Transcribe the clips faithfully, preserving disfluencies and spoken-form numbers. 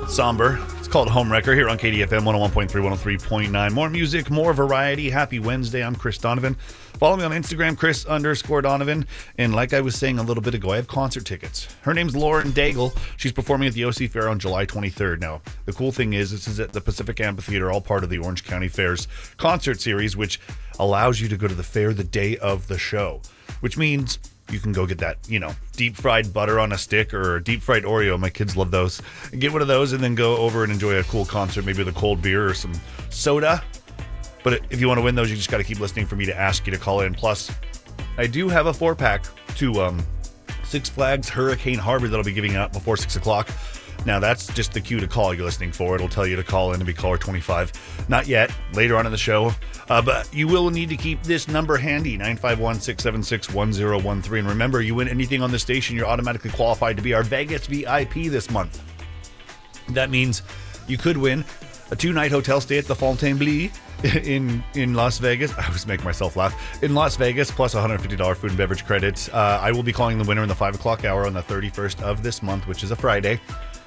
Somber. It's called Homewrecker here on K D F M one oh one point three, one oh three point nine. More music, more variety. Happy Wednesday. I'm Chris Donovan. Follow me on Instagram, Chris underscore Donovan. And like I was saying a little bit ago, I have concert tickets. Her name's Lauren Daigle. She's performing at the O C Fair on July twenty-third. Now, the cool thing is this is at the Pacific Amphitheater, all part of the Orange County Fair's concert series, which allows you to go to the fair the day of the show, which means you can go get that, you know, deep fried butter on a stick or a deep fried Oreo. My kids love those. Get one of those and then go over and enjoy a cool concert, maybe with a cold beer or some soda. But if you want to win those, you just got to keep listening for me to ask you to call in. Plus, I do have a four pack to um, Six Flags Hurricane Harbor that I'll be giving out before six o'clock. Now, that's just the cue to call you're listening for. It'll tell you to call in and be caller twenty-five. Not yet, later on in the show. Uh, but you will need to keep this number handy, nine five one, six seven six, one zero one three. And remember, you win anything on the station, you're automatically qualified to be our Vegas V I P this month. That means you could win a two-night hotel stay at the Fontainebleau in in Las Vegas. I always make myself laugh. In Las Vegas, plus one hundred fifty dollars food and beverage credits. Uh, I will be calling the winner in the five o'clock hour on the thirty-first of this month, which is a Friday.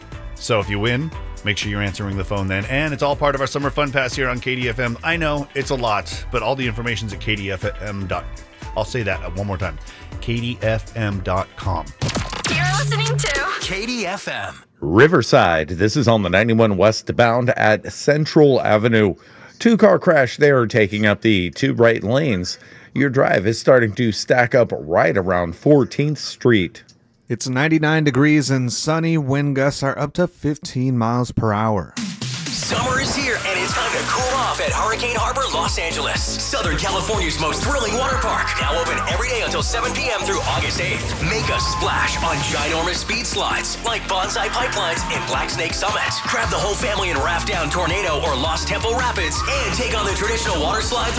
So if you win, make sure you're answering the phone then. And it's all part of our Summer Fun Pass here on K D F M. I know, it's a lot, but all the information's at K D F M. I'll say that one more time. K D F M dot com. You're listening to K D F M. Riverside. This is on the ninety-one westbound at Central Avenue. Two-car crash there taking up the two right lanes. Your drive is starting to stack up right around fourteenth Street. It's ninety-nine degrees and sunny. Wind gusts are up to fifteen miles per hour. Summer is here, and it's time to cool off at Hurricane Harbor, Los Angeles. Southern California's most thrilling water park. Now open every day until seven p.m. through August eighth. Make a splash on ginormous speed slides like Bonsai Pipelines and Black Snake Summit. Grab the whole family and raft down Tornado or Lost Temple Rapids and take on the traditional water slides